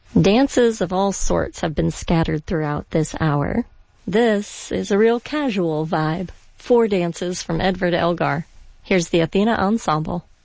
Dances of all sorts have been scattered throughout this hour. This is a real casual vibe. 4 dances from Edvard Elgar. Here's the Athena Ensemble.